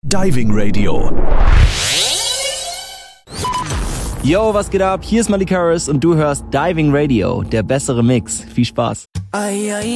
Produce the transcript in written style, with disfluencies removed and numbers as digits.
Diving Radio. Yo, was geht ab? Hier ist Malik Harris und du hörst Diving Radio, der bessere Mix. Viel Spaß.